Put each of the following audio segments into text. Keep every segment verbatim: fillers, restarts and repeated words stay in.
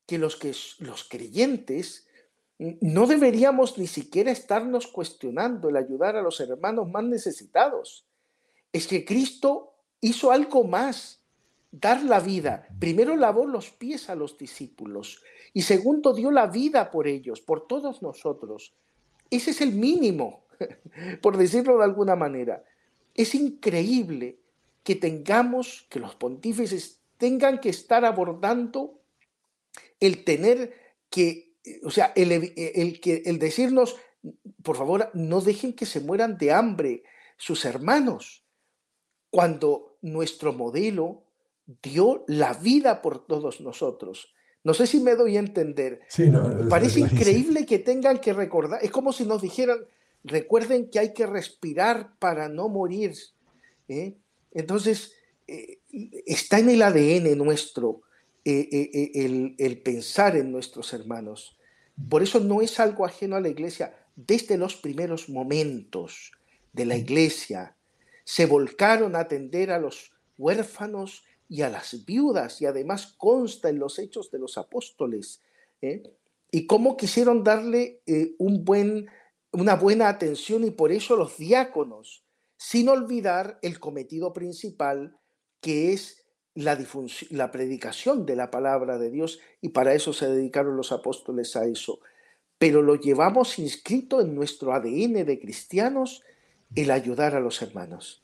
que los, que los creyentes no deberíamos ni siquiera estarnos cuestionando el ayudar a los hermanos más necesitados. Es que Cristo hizo algo más, dar la vida. Primero lavó los pies a los discípulos y segundo dio la vida por ellos, por todos nosotros. Ese es el mínimo, por decirlo de alguna manera. Es increíble que tengamos, que los pontífices tengan que estar abordando el tener que, o sea, el, el, el, el decirnos, por favor, no dejen que se mueran de hambre sus hermanos, cuando nuestro modelo dio la vida por todos nosotros. No sé si me doy a entender. Sí, no, Parece increíble que tengan que recordar, es como si nos dijeran, recuerden que hay que respirar para no morir. ¿eh? Entonces, eh, está en el A D N nuestro eh, eh, el, el pensar en nuestros hermanos. Por eso no es algo ajeno a la Iglesia. Desde los primeros momentos de la Iglesia se volcaron a atender a los huérfanos y a las viudas, y además consta en los Hechos de los Apóstoles, ¿eh? y cómo quisieron darle eh, un buen, una buena atención, y por eso los diáconos, sin olvidar el cometido principal, que es la, difusión, la predicación de la palabra de Dios, y para eso se dedicaron los apóstoles a eso. Pero lo llevamos inscrito en nuestro A D N de cristianos, el ayudar a los hermanos.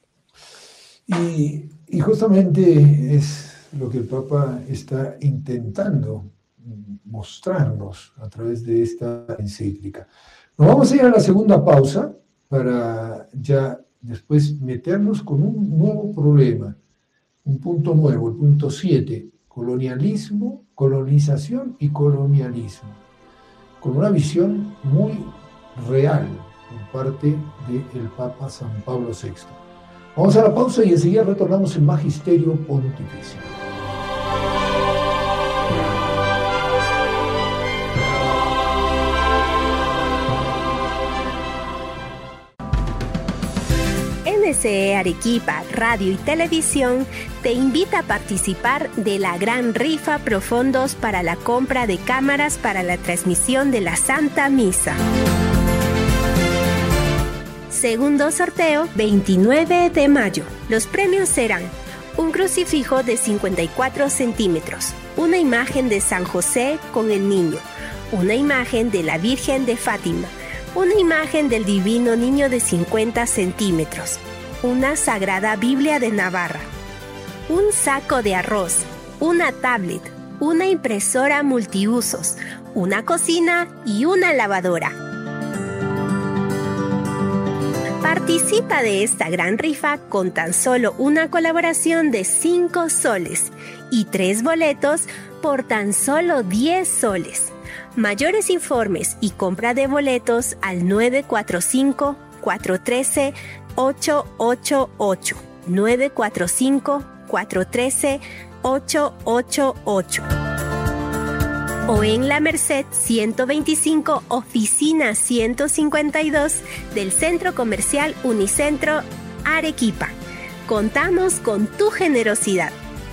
Y, y justamente es lo que el Papa está intentando mostrarnos a través de esta encíclica. Nos vamos a ir a la segunda pausa para ya después meternos con un nuevo problema, un punto nuevo, el punto siete, colonialismo, colonización y colonialismo, con una visión muy real por parte del Papa San Pablo sexto. Vamos a la pausa y enseguida retornamos en Magisterio Pontificio. N S E Arequipa Radio y Televisión te invita a participar de la gran rifa Profondos para la compra de cámaras para la transmisión de la Santa Misa. Segundo sorteo, veintinueve de mayo. Los premios serán un crucifijo de cincuenta y cuatro centímetros, una imagen de San José con el niño, una imagen de la Virgen de Fátima, una imagen del Divino Niño de cincuenta centímetros, una Sagrada Biblia de Navarra, un saco de arroz, una tablet, una impresora multiusos, una cocina y una lavadora. Participa de esta gran rifa con tan solo una colaboración de cinco soles y tres boletos por tan solo diez soles. Mayores informes y compra de boletos al nueve cuatro cinco, cuatro uno tres, ocho ocho ocho, nueve cuatro cinco, cuatro uno tres, ocho ocho ocho. O en La Merced ciento veinticinco, oficina ciento cincuenta y dos del Centro Comercial Unicentro Arequipa. Contamos con tu generosidad.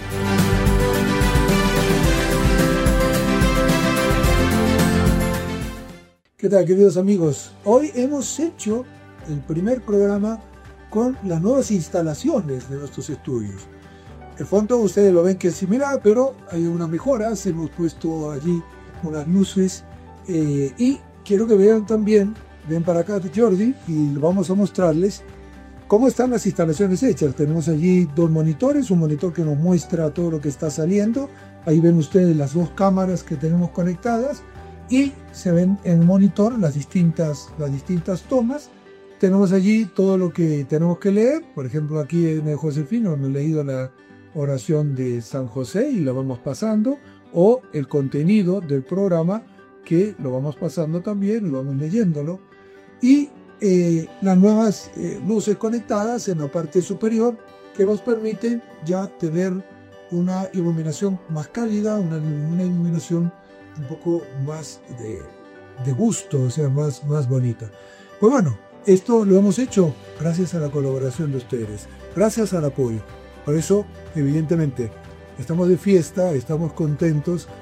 ¿Qué tal, queridos amigos? Hoy hemos hecho el primer programa con las nuevas instalaciones de nuestros estudios. El fondo ustedes lo ven que es similar, pero hay unas mejoras. Hemos puesto allí unas luces eh, y quiero que vean también, ven para acá Jordi, y vamos a mostrarles cómo están las instalaciones hechas. Tenemos allí dos monitores, un monitor que nos muestra todo lo que está saliendo. Ahí ven ustedes las dos cámaras que tenemos conectadas y se ven en el monitor las distintas, las distintas tomas. Tenemos allí todo lo que tenemos que leer. Por ejemplo, aquí en el Josefino hemos leído la oración de San José y la vamos pasando, o el contenido del programa que lo vamos pasando también, lo vamos leyéndolo, y eh, las nuevas eh, luces conectadas en la parte superior que nos permiten ya tener una iluminación más cálida, una, una iluminación un poco más de, de gusto, o sea, más, más bonita. Pues bueno, esto lo hemos hecho gracias a la colaboración de ustedes, gracias al apoyo. Por eso, evidentemente, estamos de fiesta, estamos contentos